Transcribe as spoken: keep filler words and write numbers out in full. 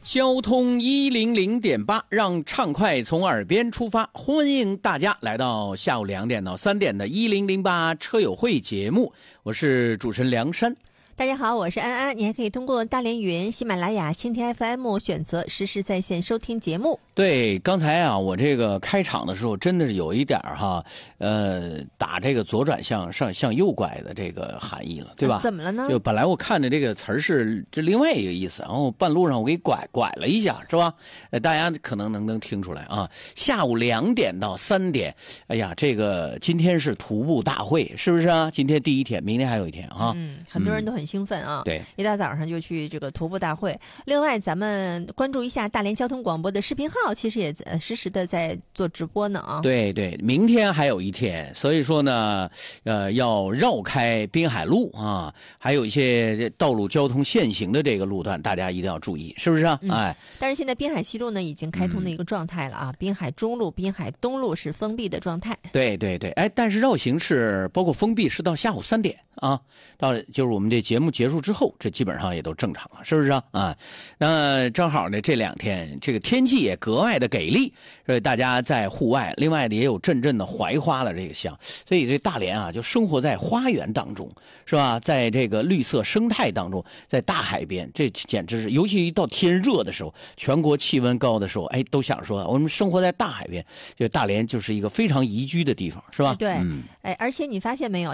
交通一零零点八，让畅快从耳边出发。欢迎大家来到下午两点到三点的一零零八车友会节目，我是主持人梁山。 大家好，我是安安，你还可以通过大连云、喜马拉雅、蜻蜓 F M 选择实时在线收听节目。 对，刚才啊，我这个开场的时候真的是有一点哈，呃，打这个左转向上向右拐的这个含义了，对吧？ 啊、怎么了呢？ 就本来我看的这个词儿是这另外一个意思，然后半路上我给拐拐了一下，是吧？呃，大家可能能能听出来啊。下午两点到三点，哎呀，这个今天是徒步大会，是不是啊？今天第一天，明天还有一天啊。 嗯，很多人都很兴奋啊。 嗯、对， 一大早上就去这个徒步大会。另外，咱们关注一下大连交通广播的视频号，其实也实时的在做直播呢啊。 对对，明天还有一天，所以说呢，呃，要绕开滨海路啊，还有一些道路交通限行的这个路段，大家一定要注意，是不是啊？ 嗯、 哎， 但是现在滨海西路呢已经开通的一个状态了啊，嗯、滨海中路、滨海东路是封闭的状态。 对对对，哎，但是绕行是包括封闭是到下午三点啊，到就是我们这节目结束之后，这基本上也都正常了，是不是啊？啊，那正好呢，这两天这个天气也格外的给力，所以大家在户外，另外呢也有阵阵的槐花的这个香，所以这大连啊就生活在花园当中，是吧？在这个绿色生态当中，在大海边，这简直是，尤其一到天热的时候，全国气温高的时候，哎，都想说我们生活在大海边，就大连就是一个非常宜居的地方，是吧？ 对， 嗯， 哎，而且你发现没有？